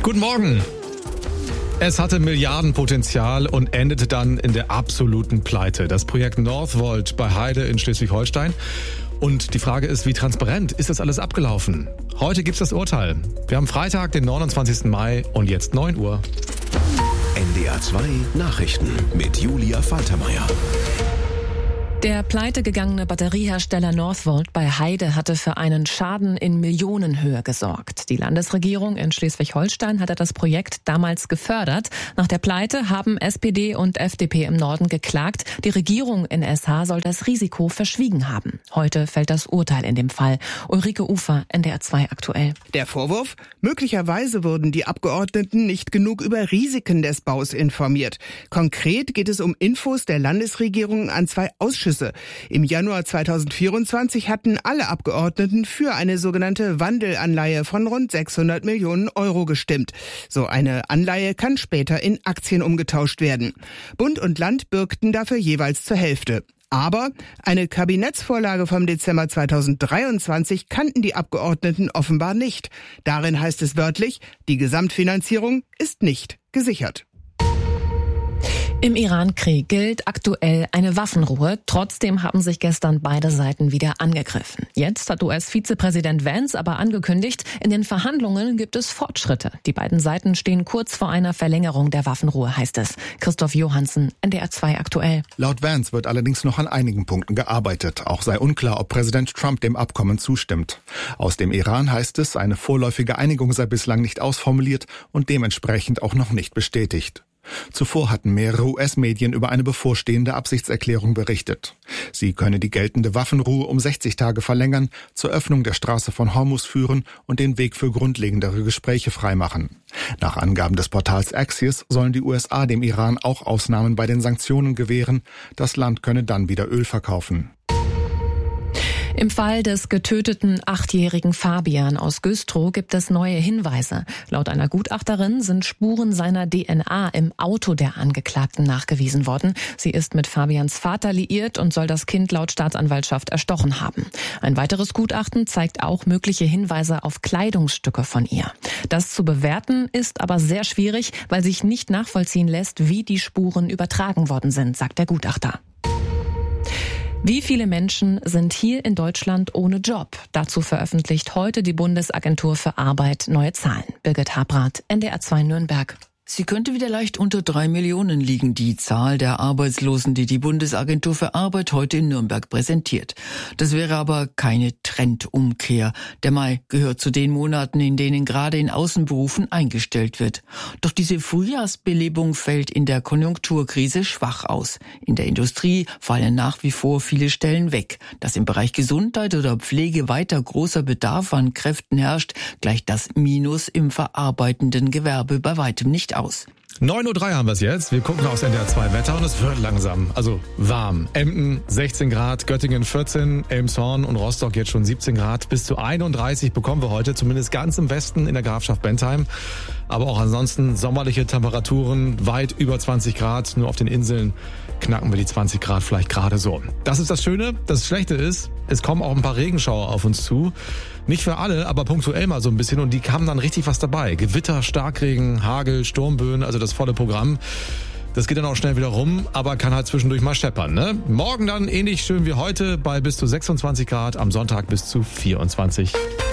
Guten Morgen. Es hatte Milliardenpotenzial und endete dann in der absoluten Pleite. Das Projekt Northvolt bei Heide in Schleswig-Holstein. Und die Frage ist, wie transparent ist das alles abgelaufen? Heute gibt's das Urteil. Wir haben Freitag, den 29. Mai und jetzt 9 Uhr. NDR 2 Nachrichten mit Julia Faltermeier. Der pleitegegangene Batteriehersteller Northvolt bei Heide hatte für einen Schaden in Millionenhöhe gesorgt. Die Landesregierung in Schleswig-Holstein hatte das Projekt damals gefördert. Nach der Pleite haben SPD und FDP im Norden geklagt. Die Regierung in SH soll das Risiko verschwiegen haben. Heute fällt das Urteil in dem Fall. Ulrike Ufer, NDR 2 aktuell. Der Vorwurf? Möglicherweise wurden die Abgeordneten nicht genug über Risiken des Baus informiert. Konkret geht es um Infos der Landesregierung an 2 Ausschüsse. Im Januar 2024 hatten alle Abgeordneten für eine sogenannte Wandelanleihe von rund 600 Millionen Euro gestimmt. So eine Anleihe kann später in Aktien umgetauscht werden. Bund und Land bürgten dafür jeweils zur Hälfte. Aber eine Kabinettsvorlage vom Dezember 2023 kannten die Abgeordneten offenbar nicht. Darin heißt es wörtlich, die Gesamtfinanzierung ist nicht gesichert. Im Iran-Krieg gilt aktuell eine Waffenruhe. Trotzdem haben sich gestern beide Seiten wieder angegriffen. Jetzt hat US-Vizepräsident Vance aber angekündigt, in den Verhandlungen gibt es Fortschritte. Die beiden Seiten stehen kurz vor einer Verlängerung der Waffenruhe, heißt es. Christoph Johansen, NDR 2 aktuell. Laut Vance wird allerdings noch an einigen Punkten gearbeitet. Auch sei unklar, ob Präsident Trump dem Abkommen zustimmt. Aus dem Iran heißt es, eine vorläufige Einigung sei bislang nicht ausformuliert und dementsprechend auch noch nicht bestätigt. Zuvor hatten mehrere US-Medien über eine bevorstehende Absichtserklärung berichtet. Sie könne die geltende Waffenruhe um 60 Tage verlängern, zur Öffnung der Straße von Hormuz führen und den Weg für grundlegendere Gespräche freimachen. Nach Angaben des Portals Axios sollen die USA dem Iran auch Ausnahmen bei den Sanktionen gewähren. Das Land könne dann wieder Öl verkaufen. Im Fall des getöteten 8-jährigen Fabian aus Güstrow gibt es neue Hinweise. Laut einer Gutachterin sind Spuren seiner DNA im Auto der Angeklagten nachgewiesen worden. Sie ist mit Fabians Vater liiert und soll das Kind laut Staatsanwaltschaft erstochen haben. Ein weiteres Gutachten zeigt auch mögliche Hinweise auf Kleidungsstücke von ihr. Das zu bewerten ist aber sehr schwierig, weil sich nicht nachvollziehen lässt, wie die Spuren übertragen worden sind, sagt der Gutachter. Wie viele Menschen sind hier in Deutschland ohne Job? Dazu veröffentlicht heute die Bundesagentur für Arbeit neue Zahlen. Birgit Habrath, NDR 2 Nürnberg. Sie könnte wieder leicht unter 3 Millionen liegen, die Zahl der Arbeitslosen, die die Bundesagentur für Arbeit heute in Nürnberg präsentiert. Das wäre aber keine Trendumkehr. Der Mai gehört zu den Monaten, in denen gerade in Außenberufen eingestellt wird. Doch diese Frühjahrsbelebung fällt in der Konjunkturkrise schwach aus. In der Industrie fallen nach wie vor viele Stellen weg. Dass im Bereich Gesundheit oder Pflege weiter großer Bedarf an Kräften herrscht, gleicht das Minus im verarbeitenden Gewerbe bei weitem nicht aus. 9.03 Uhr haben wir es jetzt. Wir gucken aufs NDR 2 Wetter und es wird langsam, also warm. Emden 16 Grad, Göttingen 14, Elmshorn und Rostock jetzt schon 17 Grad. Bis zu 31 bekommen wir heute, zumindest ganz im Westen in der Grafschaft Bentheim. Aber auch ansonsten sommerliche Temperaturen, weit über 20 Grad. Nur auf den Inseln knacken wir die 20 Grad vielleicht gerade so. Das ist das Schöne. Das Schlechte ist, es kommen auch ein paar Regenschauer auf uns zu. Nicht für alle, aber punktuell mal so ein bisschen. Und die haben dann richtig was dabei. Gewitter, Starkregen, Hagel, Sturmböen, also das volle Programm. Das geht dann auch schnell wieder rum, aber kann halt zwischendurch mal scheppern, ne? Morgen dann ähnlich schön wie heute bei bis zu 26 Grad, am Sonntag bis zu 24.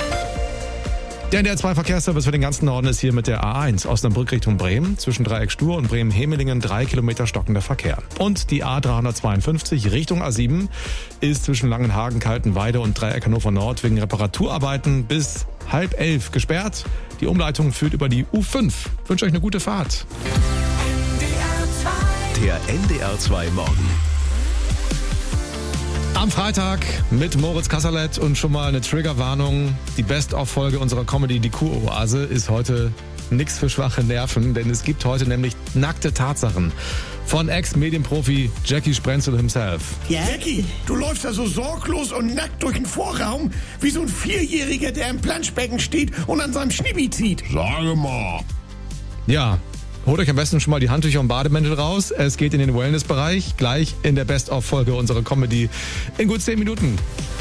Der NDR 2 Verkehrsservice für den ganzen Norden ist hier mit der A1 Osnabrück Richtung Bremen. Zwischen Dreieck Stur und Bremen-Hemelingen 3 Kilometer stockender Verkehr. Und die A352 Richtung A7 ist zwischen Langenhagen, Kaltenweide und Dreieck Hannover Nord wegen Reparaturarbeiten bis 10:30 gesperrt. Die Umleitung führt über die U5. Ich wünsche euch eine gute Fahrt. Der NDR 2 Morgen. Am Freitag mit Moritz Kasserlet und schon mal eine Triggerwarnung. Die Best-of-Folge unserer Comedy Die Kuroase ist heute nix für schwache Nerven, denn es gibt heute nämlich nackte Tatsachen von Ex-Medienprofi Jackie Sprenzel himself. Ja? Jackie, du läufst da so sorglos und nackt durch den Vorraum, wie so ein Vierjähriger, der im Planschbecken steht und an seinem Schnibi zieht. Sage mal. Ja, holt euch am besten schon mal die Handtücher und Bademäntel raus. Es geht in den Wellness-Bereich, gleich in der Best-of-Folge unserer Comedy in gut 10 Minuten.